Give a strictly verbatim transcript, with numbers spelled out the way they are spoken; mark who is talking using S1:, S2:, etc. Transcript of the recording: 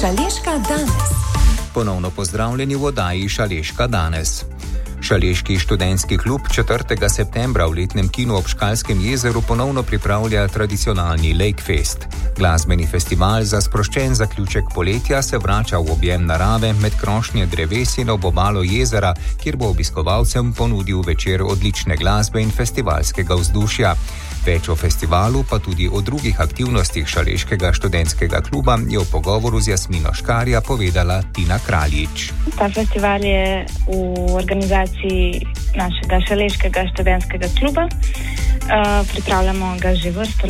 S1: Šaleška danes.
S2: Ponovno pozdravljeni v oddaji Šaleška danes. Šaleški študentski klub četrtega septembra v letnem kinu ob Škalskem jezeru ponovno pripravlja tradicionalni Lake Fest. Glasbeni festival za sproščen zaključek poletja se vrača v objem narave med krošnje dreves in ob obalo jezera, kjer bo obiskovalcem ponudil večer odlične glasbe in festivalskega vzdušja. Več o festivalu, pa tudi o drugih aktivnostih Šaleškega študentskega kluba je v pogovoru z Jasmino Škarja povedala Tina Kraljič.
S3: Ta festival je v organizaciji našega Šaleškega študentskega kluba. Uh, pripravljamo ga že vrsto